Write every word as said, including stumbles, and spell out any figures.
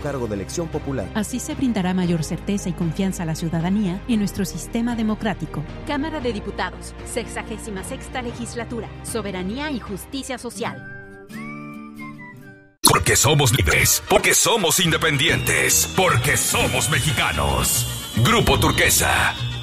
cargo de elección popular. Así se brindará mayor certeza y confianza a la ciudadanía en nuestro sistema democrático. Cámara de Diputados, sexagésima sexta legislatura, soberanía y justicia social. Porque somos libres, porque somos independientes, porque somos mexicanos. Grupo Turquesa.